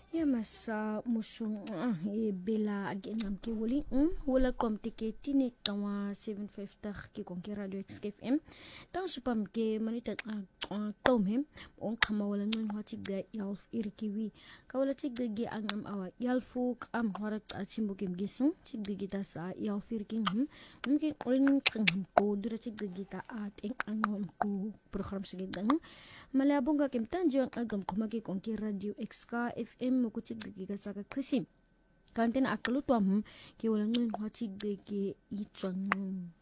Ya masa musung bela agi nam ki wuli wala kom tiketi ni kawa 750 ki kon ki radio XFM tang supam ke manita tom hem on kama wala ngun hati ga yalf irkiwi ka wala tigga gi ang awa yalfu am horat achimbo kem gisung tigga gita sa yalf irking mungkin ulin kang ko dura tigga gita ating ang ko program sigidang malabong ka kem tanjong agam kumagi kon ki radio XK FM mo kuchig giga saka krisim kanten akalutuam ki wala ngun hati gi ichang